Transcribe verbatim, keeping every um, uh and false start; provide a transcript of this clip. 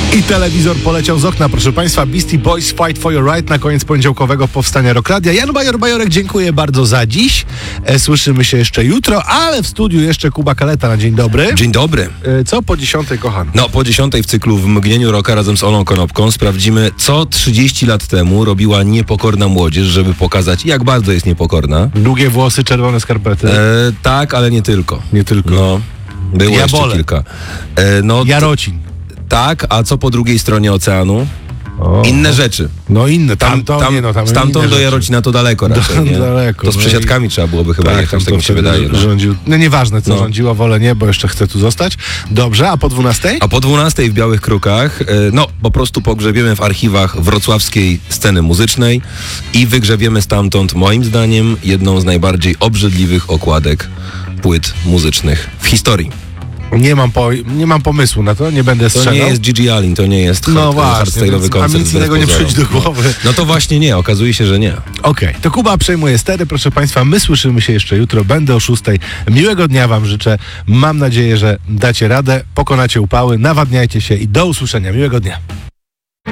I telewizor poleciał z okna, proszę Państwa. Beastie Boys, Fight for Your Right na koniec poniedziałkowego powstania Rockradia. Jan Bajor-Bajorek, dziękuję bardzo za dziś. E, słyszymy się jeszcze jutro, ale w studiu jeszcze Kuba Kaleta na dzień dobry. Dzień dobry. E, co po dziesiątej, kochany? No, po dziesiątej w cyklu W mgnieniu rocka razem z Olą Konopką sprawdzimy, co trzydzieści lat temu robiła niepokorna młodzież, żeby pokazać, jak bardzo jest niepokorna. Długie włosy, czerwone skarpety. E, tak, ale nie tylko. Nie tylko. No, było Jabole. jeszcze kilka. E, no, Jarocin. tak, a co po drugiej stronie oceanu? O. Inne rzeczy. No inne, tam, Tam, to, tam, nie no, tam stamtąd inne do rzeczy. Jarocina to daleko raczej, Do- nie? daleko, To z no przesiadkami trzeba byłoby chyba Tak, jechać, tam tak to mi się wtedy wydaje. No. rządził. No nieważne, co No. rządziło, wolę nie, bo jeszcze chcę tu zostać. Dobrze, a po dwunastej? A po dwunastej w Białych Krukach, e, no po prostu pogrzebiemy w archiwach wrocławskiej sceny muzycznej i wygrzebiemy stamtąd, moim zdaniem, jedną z najbardziej obrzydliwych okładek płyt muzycznych w historii. Nie mam, po, nie mam pomysłu na to, nie będę To strzelał. nie jest Gigi Allen, to nie jest No hard, właśnie, hardstyle'owy więc- a koncert. nic wbrew innego nie pozorom. przychodzi do głowy. No to właśnie nie, okazuje się, że nie. Okej, to Kuba przejmuje stery, proszę Państwa, my słyszymy się jeszcze jutro, będę o szóstej. Miłego dnia Wam życzę, mam nadzieję, że dacie radę, pokonacie upały, nawadniajcie się i do usłyszenia, miłego dnia.